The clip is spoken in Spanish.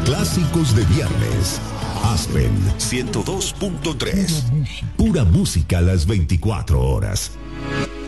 Clásicos de viernes. Aspen 102.3. Pura música a las 24 horas.